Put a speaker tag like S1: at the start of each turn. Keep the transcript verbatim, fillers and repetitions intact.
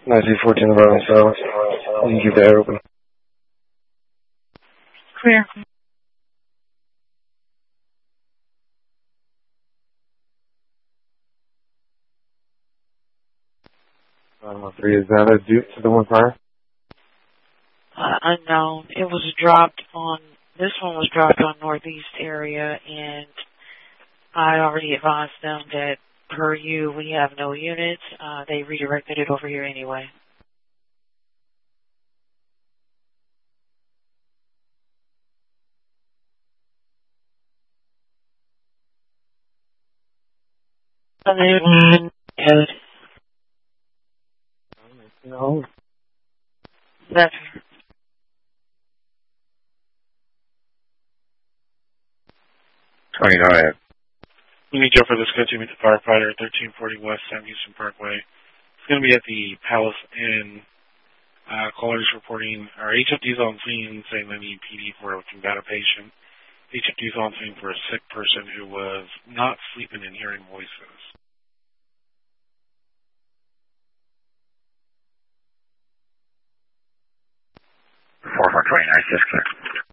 S1: nineteen fourteen around South. You can keep that open.
S2: Clear.
S1: nine one three, is that a dupe to the one prior?
S2: Uh, unknown. It was dropped on, this one was dropped on Northeast area, and I already advised them that per you, we have no units. Uh, they redirected it over here anyway.
S1: No.
S2: That's
S1: twenty, go ahead.
S3: We need Joe for this go to meet the firefighter at thirteen forty West Sam Houston Parkway. It's going to be at the Palace Inn. Uh, callers reporting, our H F D's on scene saying they need P D for a combative patient. H F D's on scene for a sick person who was not sleeping and hearing voices.
S4: four four twenty-nine, six clear.